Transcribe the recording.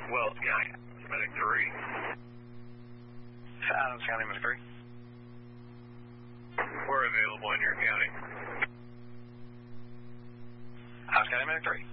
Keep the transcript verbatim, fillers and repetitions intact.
Wells County, Medic three. Adams County, Medic three. We're available in your county. Adams County, Medic three.